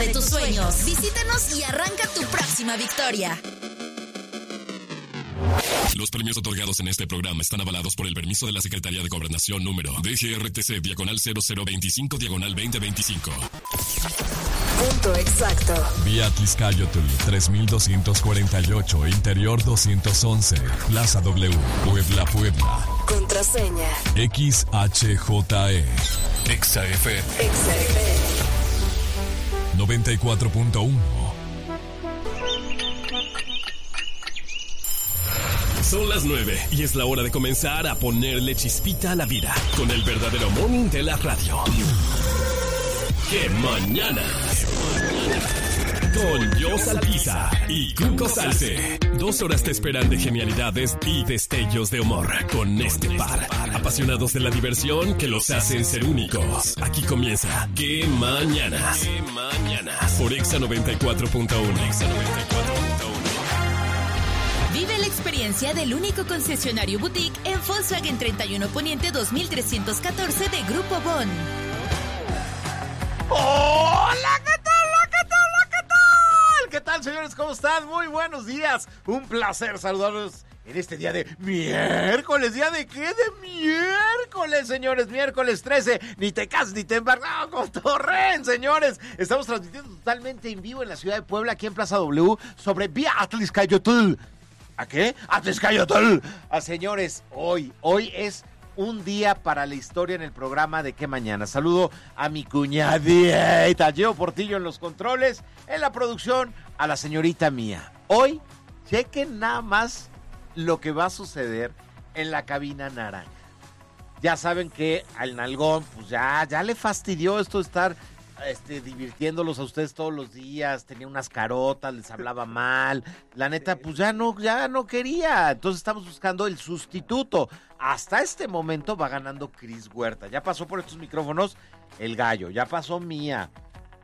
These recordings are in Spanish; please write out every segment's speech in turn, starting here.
de tus sueños. Visítanos y arranca tu próxima victoria. Los premios otorgados en este programa están avalados por el permiso de la Secretaría de Gobernación número DGRTC/005/2025. Punto exacto. Vía Atlixcayotl 3248, Interior 211, Plaza W, Puebla. Contraseña. XHJE. XAFM. 94.1. Son las 9 y es la hora de comenzar a ponerle chispita a la vida con el verdadero morning de la radio. ¡Qué mañana! Con Jos Alpiza y Cuco Salce. 2 horas te esperan de genialidades y destellos de humor con este par. Apasionados de la diversión que los hacen ser únicos. Aquí comienza ¡Qué mañana! Por Exa 94.1. Vive la experiencia del único concesionario boutique en Volkswagen 31 Poniente 2314 de Grupo Bon. ¡Hola! ¿Qué tal, señores? ¿Cómo están? Muy buenos días. Un placer saludarlos en este día de miércoles. ¿Día de qué? De miércoles, señores. Miércoles 13. Ni te casas ni te embargas con Torren, señores. Estamos transmitiendo totalmente en vivo en la ciudad de Puebla, aquí en Plaza W, sobre Vía Atlixcayotl. ¿A qué? Atlixcayotl. Señores, hoy es un día para la historia en el programa de ¿Qué mañana? Saludo a mi cuñadita Geo Portillo en los controles, en la producción, a la señorita mía. Hoy, chequen nada más lo que va a suceder en la cabina naranja. Ya saben que al nalgón, pues ya le fastidió esto de estar divirtiéndolos a ustedes todos los días. Tenía unas carotas, les hablaba mal. La neta, pues ya no quería. Entonces estamos buscando el sustituto. Hasta este momento va ganando Cris Huerta. Ya pasó por estos micrófonos el gallo, ya pasó Mía.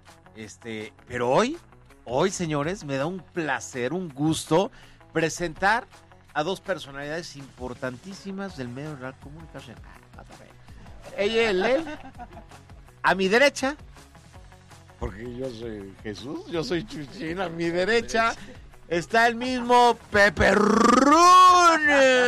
Pero hoy, señores, me da un placer, un gusto presentar a 2 personalidades importantísimas del medio de la comunicación. Ella y él, a mi derecha, porque yo soy Jesús, yo soy Chuchín, a mi derecha está el mismo Pepe Run.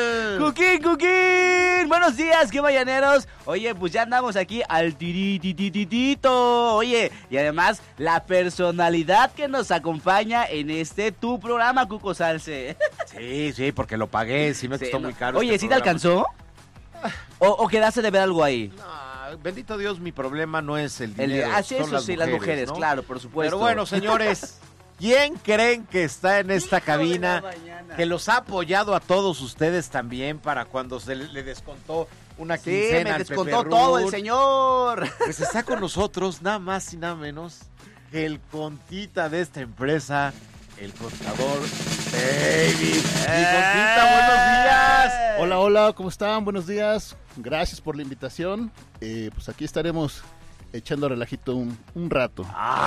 ¡Cuquín! Buenos días, qué mañaneros. Oye, pues ya andamos aquí al tiritititito. Oye, y además la personalidad que nos acompaña en tu programa, Cuco Salce. Sí, porque lo pagué, sí me costó muy caro. Oye, ¿sí te alcanzó? ¿O quedaste de ver algo ahí? No, bendito Dios, mi problema no es el dinero. Las mujeres, ¿no? Claro, por supuesto. Pero bueno, señores, ¿quién creen que está en esta cabina? Que los ha apoyado a todos ustedes también para cuando se le descontó una quincena. Sí, me descontó todo el señor. Pues está con nosotros nada más y nada menos que el contita de esta empresa, el contador David. Mi contita, buenos días. Hola, ¿cómo están? Buenos días. Gracias por la invitación. Pues aquí estaremos echando relajito un rato.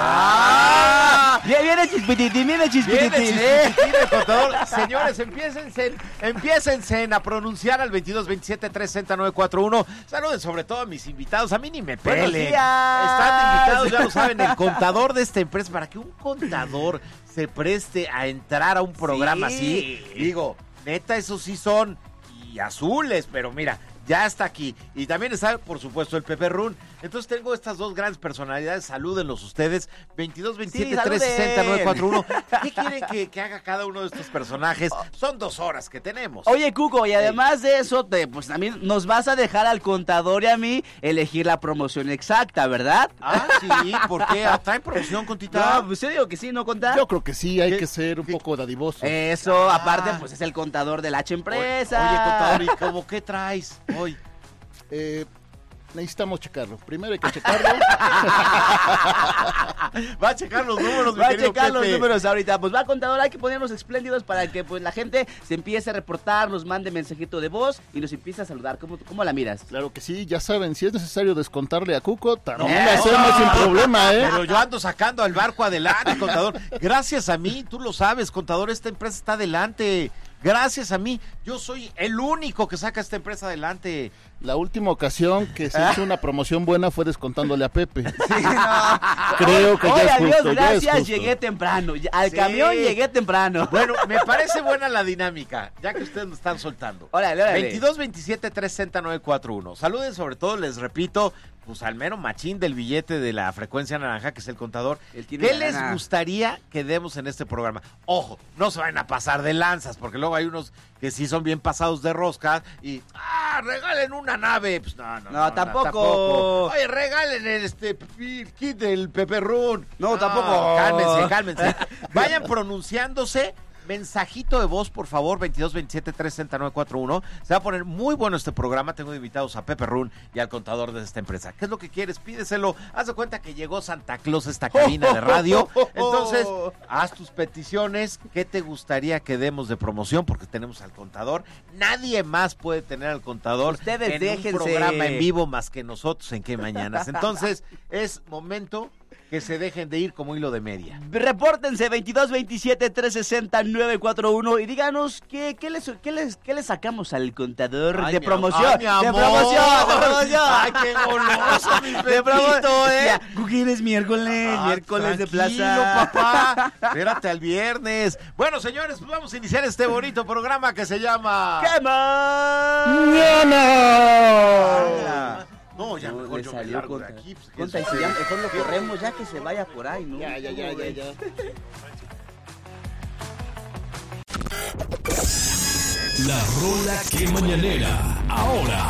Viene chispititín, el contador. Señores, empiécense a pronunciar al 2227-36941. Saluden sobre todo a mis invitados. A mí ni me pelen. Están invitados, ya lo saben, el contador de esta empresa. Para que un contador se preste a entrar a un programa así, digo, neta, esos sí son y azules, pero mira, ya está aquí. Y también está, por supuesto, el Pepe Run. Entonces tengo estas 2 grandes personalidades. Salúdenlos ustedes. 2227-360-941. ¿Qué quieren que haga cada uno de estos personajes? Son 2 horas que tenemos. Oye, Cuco, y además de eso, pues también nos vas a dejar al contador y a mí elegir la promoción exacta, ¿verdad? Sí, ¿por qué? ¿Traen promoción, Contita? No, pues yo digo que sí, ¿no, Conta? Yo creo que sí, hay que ser un poco dadivoso. Eso, aparte, pues es el contador de la empresa. Oye, contador, ¿y cómo qué traes hoy? Necesitamos checarlo. Primero hay que checarlo. Va a checar los números, Va a checar Pepe. Los números ahorita. Pues va, contador, hay que ponernos espléndidos para que pues la gente se empiece a reportar, nos mande mensajito de voz y nos empiece a saludar. ¿Cómo la miras? Claro que sí, ya saben, si es necesario descontarle a Cuco, también lo hacemos sin problema, Pero yo ando sacando al barco adelante, contador. Gracias a mí, tú lo sabes, contador, esta empresa está adelante. gracias a mí. Yo soy el único que saca esta empresa adelante. La última ocasión que se hizo una promoción buena fue descontándole a Pepe. Sí, no. Creo que ya es Dios justo, ya es gracias, justo. llegué temprano. Al Sí. camión llegué temprano. Bueno, me parece buena la dinámica, ya que ustedes me están soltando. Órale. 22 27 360 941. Saluden, sobre todo, les repito, pues al mero machín del billete de la frecuencia naranja, que es el contador. Él tiene ¿Qué la les lana. gustaría que demos en este programa? Ojo, no se vayan a pasar de lanzas, porque luego hay unos que sí son bien pasados de rosca y regalen una nave. Pues no, tampoco. Oye, regalen el kit del peperrún. No, tampoco. Cálmense. Vayan pronunciándose. Mensajito de voz, por favor, 22 27 360 941. Se va a poner muy bueno este programa. Tengo invitados a Pepe Run y al contador de esta empresa. ¿Qué es lo que quieres? Pídeselo. Haz de cuenta que llegó Santa Claus a esta cabina de radio. Entonces, haz tus peticiones. ¿Qué te gustaría que demos de promoción? Porque tenemos al contador. Nadie más puede tener al contador Ustedes en déjense. un programa en vivo más que nosotros en Qué Mañanas. Entonces, es momento que se dejen de ir como hilo de media. Repórtense 22 27 360 941 y díganos qué les sacamos al contador Ay, de mi promoción. ay, mi De amor. promoción. Ay, qué goloso, mi De Pepito, promoción. ¿eh? Cookie, es miércoles de Tranquilo, plaza. papá. Espérate al viernes. Bueno, señores, pues vamos a iniciar este bonito programa que se llama... ¡Qué más! No, ya No, mejor le yo me salió largo de contra- aquí. Pues, contra y si ya mejor lo corremos ya que se vaya por ahí, ¿no? Ya. La rola que mañanera. Ahora.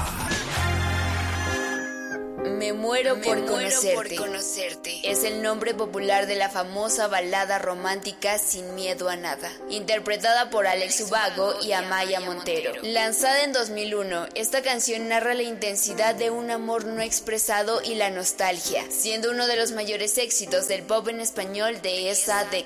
Me muero por conocerte. Es el nombre popular de la famosa balada romántica Sin miedo a nada, interpretada por Alex Ubago y Amaya Montero. Lanzada en 2001, esta canción narra la intensidad de un amor no expresado y la nostalgia, siendo uno de los mayores éxitos del pop en español de esa década.